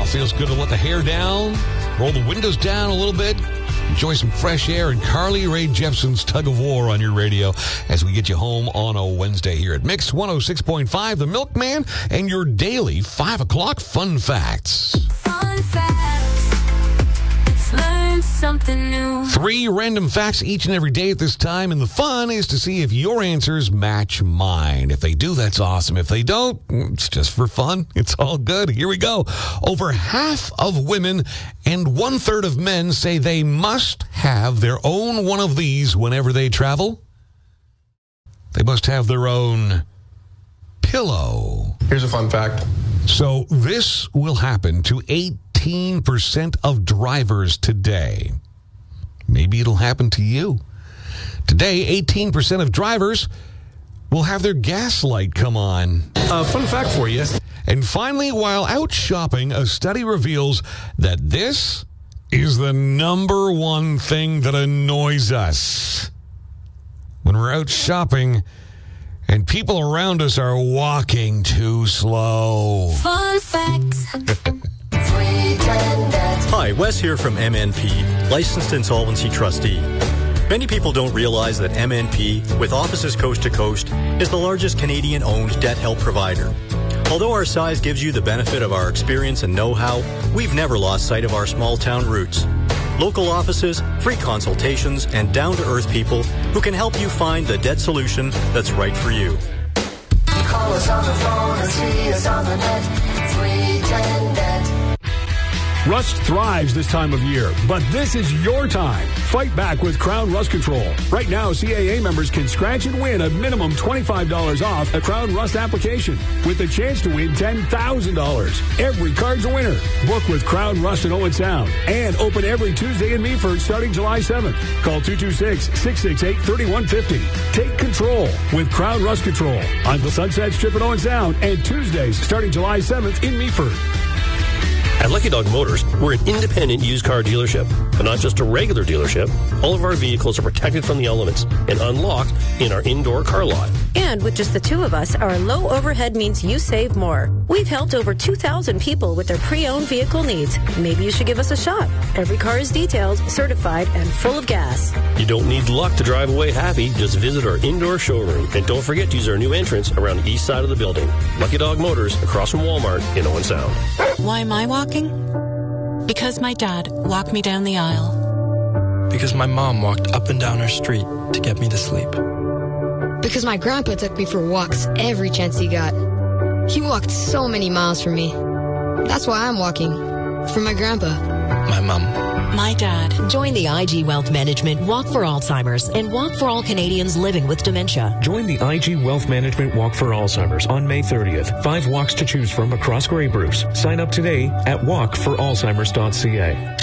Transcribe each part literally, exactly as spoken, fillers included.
feels good to let the hair down, roll the windows down a little bit, enjoy some fresh air, and Carly Rae Jepsen's Tug of War on your radio as we get you home on a Wednesday here at Mix one oh six point five, The Milkman, and your daily five o'clock fun facts. Fun facts. Let's learn something new. Three random facts each and every day at this time, and the fun is to see if your answers match mine. If they do, that's awesome. If they don't, it's just for fun. It's all good. Here we go. Over half of women and one-third of men say they must have their own one of these whenever they travel. They must have their own pillow. Here's a fun fact. So this will happen to eighteen percent of drivers today. Maybe it'll happen to you. Today, eighteen percent of drivers will have their gas light come on. Uh, fun fact for you. And finally, while out shopping, a study reveals that this is the number one thing that annoys us. When we're out shopping and people around us are walking too slow. Fun facts. Hi, Wes here from M N P, Licensed Insolvency Trustee. Many people don't realize that M N P, with offices coast to coast, is the largest Canadian-owned debt help provider. Although our size gives you the benefit of our experience and know-how, we've never lost sight of our small-town roots. Local offices, free consultations, and down-to-earth people who can help you find the debt solution that's right for you. Call us on the phone or see us on the net. three ten net. Rust thrives this time of year, but this is your time. Fight back with Crown Rust Control. Right now, C A A members can scratch and win a minimum twenty-five dollars off a Crown Rust application with the chance to win ten thousand dollars. Every card's a winner. Book with Crown Rust in Owen Sound and open every Tuesday in Meaford starting July seventh. Call two two six, six six eight, three one five zero. Take control with Crown Rust Control on the Sunset Strip in Owen Sound and Tuesdays starting July seventh in Meaford. At Lucky Dog Motors, we're an independent used car dealership, but not just a regular dealership. All of our vehicles are protected from the elements and unlocked in our indoor car lot. And with just the two of us, our low overhead means you save more. We've helped over two thousand people with their pre-owned vehicle needs. Maybe you should give us a shot. Every car is detailed, certified, and full of gas. You don't need luck to drive away happy. Just visit our indoor showroom. And don't forget to use our new entrance around the east side of the building. Lucky Dog Motors, across from Walmart in Owen Sound. Why am I walking? Because my dad walked me down the aisle. Because my mom walked up and down our street to get me to sleep. Because my grandpa took me for walks every chance he got. He walked so many miles for me. That's why I'm walking. For my grandpa. My mom. My dad. Join the I G Wealth Management Walk for Alzheimer's and Walk for All Canadians living with dementia. Join the I G Wealth Management Walk for Alzheimer's on May thirtieth. Five walks to choose from across Grey Bruce. Sign up today at walk for alzheimers dot c a.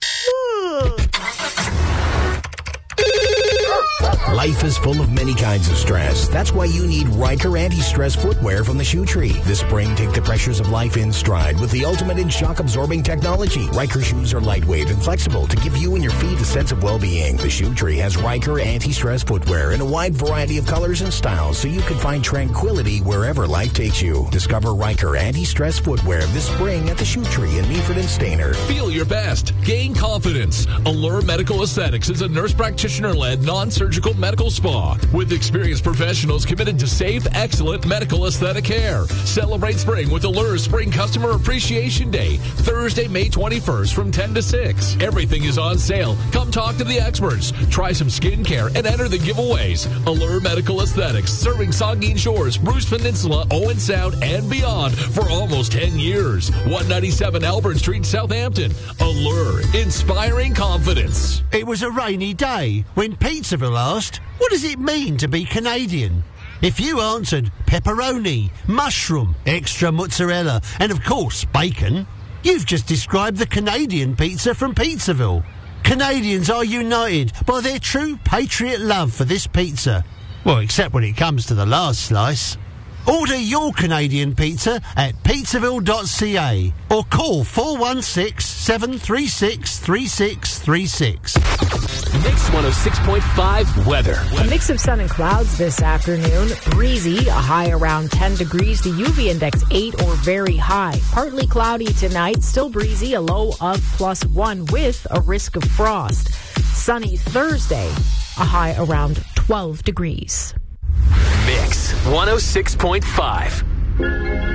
Life is full of many kinds of stress. That's why you need Riker anti-stress footwear from the Shoe Tree. This spring, take the pressures of life in stride with the ultimate in shock-absorbing technology. Riker shoes are lightweight and flexible to give you and your feet a sense of well-being. The Shoe Tree has Riker anti-stress footwear in a wide variety of colors and styles so you can find tranquility wherever life takes you. Discover Riker anti-stress footwear this spring at the Shoe Tree in Meaford and Stayner. Feel your best. Gain confidence. Allure Medical Aesthetics is a nurse practitioner-led, non-surgical medical spa with experienced professionals committed to safe, excellent medical aesthetic care. Celebrate spring with Allure Spring Customer Appreciation Day, Thursday, May twenty-first from ten to six. Everything is on sale. Come talk to the experts. Try some skincare and enter the giveaways. Allure Medical Aesthetics, serving Saugeen Shores, Bruce Peninsula, Owen Sound, and beyond for almost ten years. one ninety-seven Albert Street, Southampton. Allure, inspiring confidence. It was a rainy day when Pizzaville asked, what does it mean to be Canadian? If you answered pepperoni, mushroom, extra mozzarella, and of course bacon, you've just described the Canadian pizza from Pizzaville. Canadians are united by their true patriot love for this pizza. Well, except when it comes to the last slice. Order your Canadian pizza at pizzaville dot c a or call four one six, seven three six, three six three six. Mix one oh six point five weather. A mix of sun and clouds this afternoon. Breezy, a high around ten degrees. The U V index eight or very high. Partly cloudy tonight. Still breezy, a low of plus one with a risk of frost. Sunny Thursday, a high around twelve degrees. Mix one oh six point five.